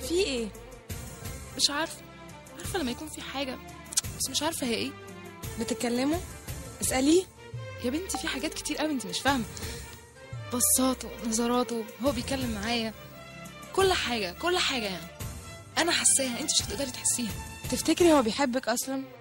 في ايه؟ مش عارفه لما يكون في حاجه بس مش عارفه هي ايه. بتتكلموا؟ اسأليه. يا بنتي في حاجات كتير قوي انت مش فاهمه، بصاته نظراته هو بيتكلم معايا، كل حاجه يعني انا حاساها انت مش هتقدري تحسيها. تفتكري هو بيحبك اصلا؟